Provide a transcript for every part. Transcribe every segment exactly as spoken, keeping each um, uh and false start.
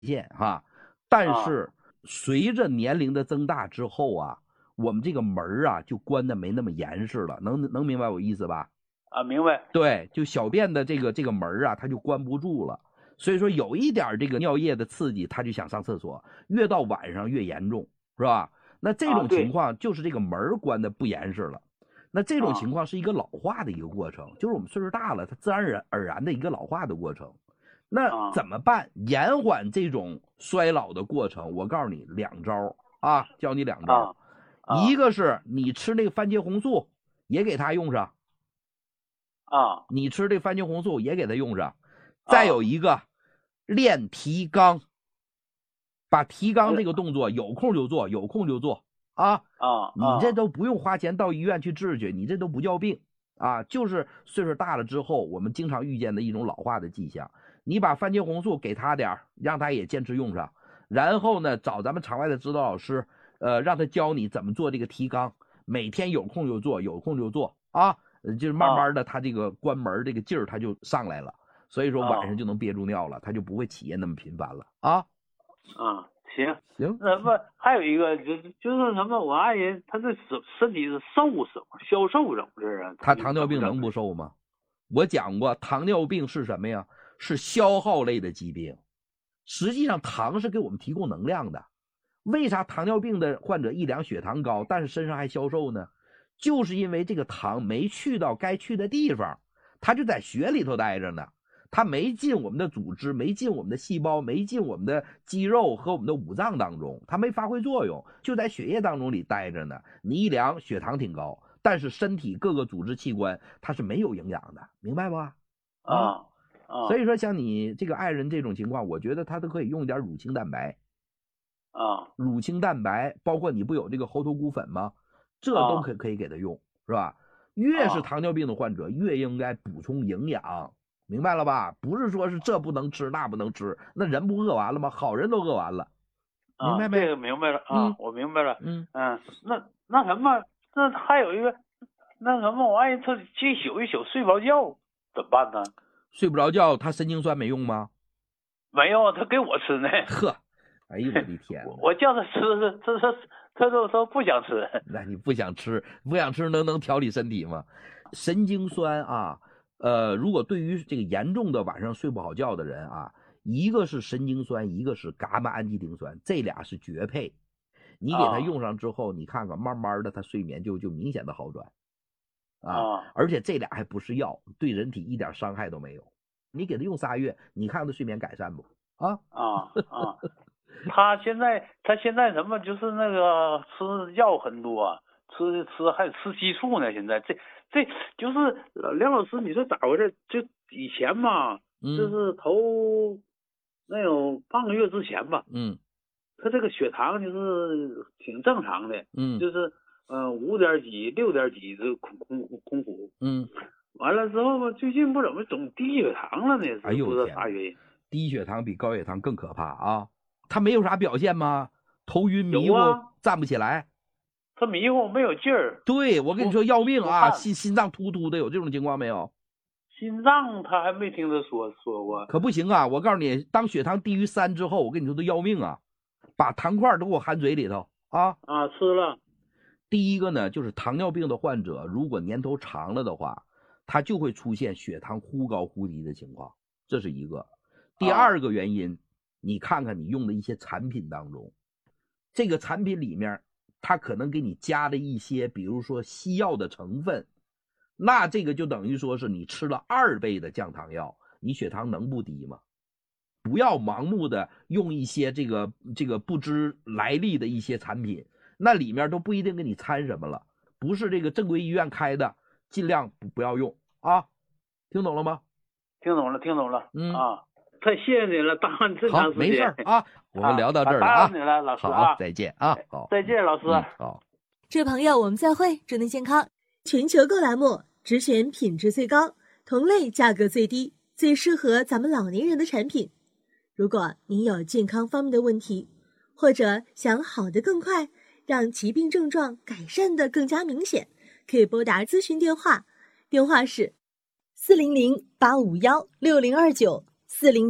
限哈。但是随着年龄的增大之后啊，我们这个门啊就关的没那么严实了，能能明白我意思吧？ 啊，明白。 对，就小便的这个这个门啊，它就关不住了。所以说有一点这个尿液的刺激，他就想上厕所，越到晚上越严重，是吧？那这种情况就是这个门关的不严实了。那这种情况是一个老化的一个过程，就是我们岁数大了，它自然而然而然的一个老化的过程。那怎么办？延缓这种衰老的过程，我告诉你两招啊，教你两招。一个是你吃那个番茄红素，也给它用上。 啊， 你吃这番茄红素也给它用上。再有一个。练提肛，把提肛这个动作有空就做，有空就做啊啊！ 你这都不用花钱到医院去治去，你这都不叫病啊，就是岁数大了之后我们经常遇见的一种老化的迹象。你把番茄红素给他点，让他也坚持用上，然后呢，找咱们场外的指导老师，呃，让他教你怎么做这个提肛，每天有空就做，有空就做啊，就是慢慢的他这个关门这个劲儿他就上来了。所以说晚上就能憋住尿了，他就不会起夜那么频繁了啊。 啊，行行。 那么还有一个就是就是什么，我爱人他这身身体是瘦什么消瘦怎么回事啊？ 他糖尿病能不瘦吗？我讲过，糖尿病是什么呀？是消耗类的疾病。实际上糖是给我们提供能量的。为啥糖尿病的患者一量血糖高，但是身上还消瘦呢？就是因为这个糖没去到该去的地方，它就在血里头待着呢。它没进我们的组织，没进我们的细胞，没进我们的肌肉和我们的五脏当中，它没发挥作用，就在血液当中里待着呢。你一量血糖挺高，但是身体各个组织器官它是没有营养的，明白吧？ 啊啊！ 所以说像你这个爱人这种情况，我觉得他都可以用一点乳清蛋白。 啊， 乳清蛋白包括你不有这个猴头菇粉吗？这都可可以给他用，是吧？越是糖尿病的患者，越应该补充营养。明白了吧？不是说是这不能吃那不能吃，那人不饿完了吗？好人都饿完了，明白没？ 啊、这个明白了啊， 嗯、 我明白了。 嗯嗯，那那什么，那还有一个，那什么，我爱人他这一宿一宿睡不着觉，怎么办呢？ 睡不着觉，他神经酸没用吗？ 没有，他给我吃呢。 呵，哎呦我的天！ 我我叫他吃，他他他都说不想吃。 那你不想吃，不想吃能能调理身体吗？神经酸啊。呃，如果对于这个严重的晚上睡不好觉的人啊，一个是神经酸，一个是伽马氨基丁酸，这俩是绝配。你给他用上之后，啊、你看看，慢慢的他睡眠就就明显的好转，啊， 啊而且这俩还不是药，对人体一点伤害都没有。你给他用仨月，你看他睡眠改善不？啊啊啊！他现在他现在什么就是那个吃药很多，吃吃还吃激素呢，现在这。这就是梁老师，你说咋回事？就以前嘛， 嗯、 就是头那有半个月之前吧， 嗯， 他这个血糖就是挺正常的， 嗯， 就是呃五点几、六点几这空空空腹， 嗯， 完了之后吧，最近不怎么总低血糖了呢？ 哎呦不知道啥原因。 低血糖比高血糖更可怕啊！他没有啥表现吗？头晕迷糊， 啊、 站不起来。 他迷糊没有劲儿， 对我跟你说要命啊！心心脏突突的，有这种情况没有？ 心脏他还没听他说说过， 可不行啊！我告诉你，当血糖低于三之后，我跟你说都要命啊！把糖块都给我含嘴里头啊！ 啊，吃了。 第一个呢，就是糖尿病的患者，如果年头长了的话，他就会出现血糖忽高忽低的情况，这是一个。第二个原因，啊、你看看你用的一些产品当中，这个产品里面。它可能给你加了一些，比如说西药的成分，那这个就等于说是你吃了二倍的降糖药，你血糖能不低吗？不要盲目的用一些这个这个不知来历的一些产品，那里面都不一定给你掺什么了，不是这个正规医院开的，尽量不不要用啊，听懂了吗？ 听懂了，听懂了， 嗯啊。太谢谢你了，耽误这长时间。 好，没事啊，我们聊到这儿了啊。 打扰你了，老师啊。 好，再见啊。好， 再见，老师。 嗯、好， 这位朋友，我们再会，祝您健康。全球购栏目只选品质最高、同类价格最低、最适合咱们老年人的产品。如果您有健康方面的问题，或者想好得更快，让疾病症状改善得更加明显，可以拨打咨询电话，电话是四零零八五幺六零二九。四零零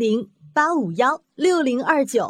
八五幺六零二九。